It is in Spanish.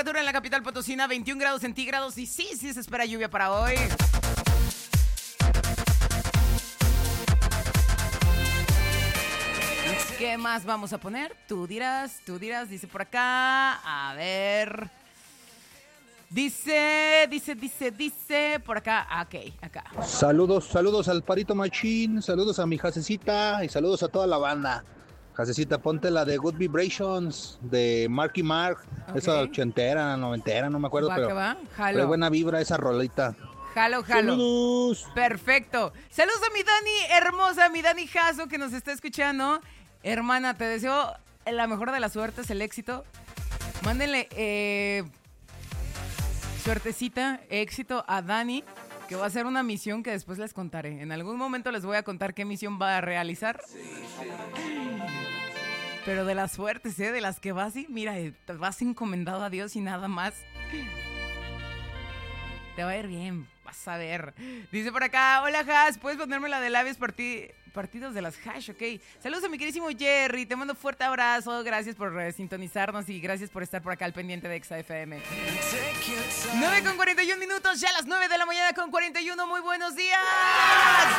temperatura en la capital potosina, 21 grados centígrados. Y sí se espera lluvia para hoy. ¿Qué más vamos a poner? Tú dirás, dice por acá. A ver. Dice por acá. Ok, acá. Saludos al Parito Machín, saludos a mi Jasecita y saludos a toda la banda. Jasecita, ponte la de Good Vibrations de Marky Mark, Okay. Esa ochentera, noventera, no me acuerdo, Va, pero que va. Jalo. trae buena vibra esa rolita. Jalo. Saludos. Perfecto. Saludos a mi Dani hermosa, mi Dani Jasso, que nos está escuchando. Hermana, te deseo la mejor de las suertes, el éxito. Mándenle suertecita, éxito a Dani, que va a hacer una misión que después les contaré. En algún momento les voy a contar qué misión va a realizar. Pero de las suertes, de las que vas y mira, te vas encomendado a Dios y nada más. Te va a ir bien, vas a ver. Dice por acá, hola Has, ¿puedes ponerme la de labios partidos de las Hash? Ok. Saludos a mi queridísimo Jerry, te mando un fuerte abrazo, gracias por sintonizarnos y gracias por estar por acá al pendiente de Exa FM. 9:41 minutos, ya a las 9 de la mañana con 41, muy buenos días.